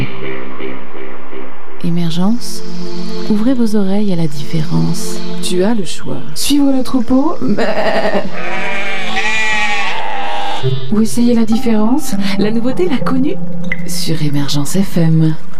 Émergence, ouvrez vos oreilles à la différence. Tu as le choix. Suivre le troupeau, ou essayer la différence. La nouveauté, la connue, sur Émergence FM.